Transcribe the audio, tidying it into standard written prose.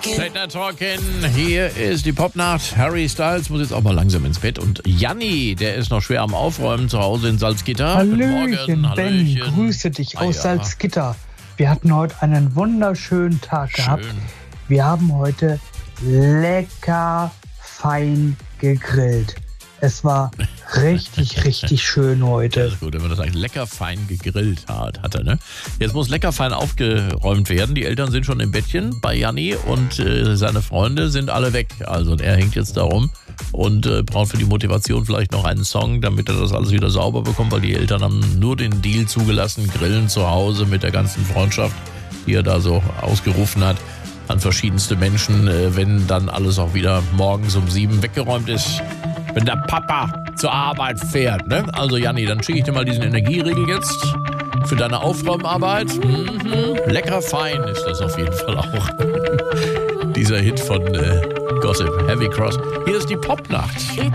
Late Night Talking, hier ist die Popnacht. Harry Styles muss jetzt auch mal langsam ins Bett. Und Janni, der ist noch schwer am Aufräumen zu Hause in Salzgitter. Hallöchen, Guten Morgen. Ben, grüße dich aus Salzgitter. Wir hatten heute einen wunderschönen Tag gehabt. Wir haben heute lecker fein gegrillt. Es war richtig, richtig schön heute. Das ist gut, wenn man das eigentlich lecker fein gegrillt hat er, ne? Jetzt muss lecker fein aufgeräumt werden. Die Eltern sind schon im Bettchen bei Janni und seine Freunde sind alle weg. Also er hängt jetzt da rum und braucht für die Motivation vielleicht noch einen Song, damit er das alles wieder sauber bekommt, weil die Eltern haben nur den Deal zugelassen, grillen zu Hause mit der ganzen Freundschaft, die er da so ausgerufen hat an verschiedenste Menschen, wenn dann alles auch wieder morgens um 7 weggeräumt ist. Wenn der Papa zur Arbeit fährt, ne? Also Janni, dann schicke ich dir mal diesen Energieriegel jetzt für deine Aufräumarbeit. Lecker fein ist das auf jeden Fall auch. Dieser Hit von Gossip, Heavy Cross. Hier ist die Popnacht.